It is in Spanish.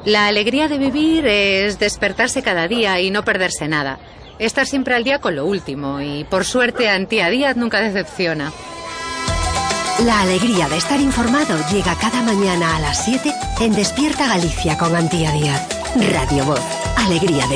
La alegría de vivir es despertarse cada día y no perderse nada. Estar siempre al día con lo último y, por suerte, Antía Díaz nunca decepciona. La alegría de estar informado llega cada mañana a las 7 en Despierta Galicia con Antía Díaz. Radio Voz. Alegría de